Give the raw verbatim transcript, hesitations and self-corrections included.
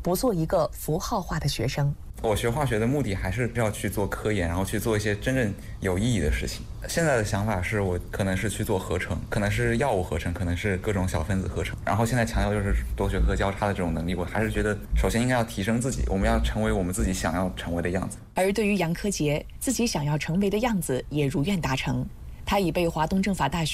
不做一个符号化的学生。 我学化学的目的还是要去做科研，然后去做一些真正有意义的事情。现在的想法是我可能是去做合成，可能是药物合成，可能是各种小分子合成。然后现在强调就是多学科交叉的这种能力，我还是觉得首先应该要提升自己，我们要成为我们自己想要成为的样子。 而对于杨科杰，自己想要成为的样子也如愿达成。他已被华东政法大学